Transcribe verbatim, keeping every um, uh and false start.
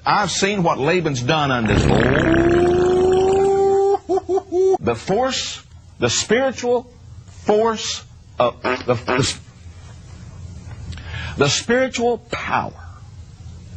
I've seen what Laban's done unto this. The force, the spiritual force of the, the, the spiritual power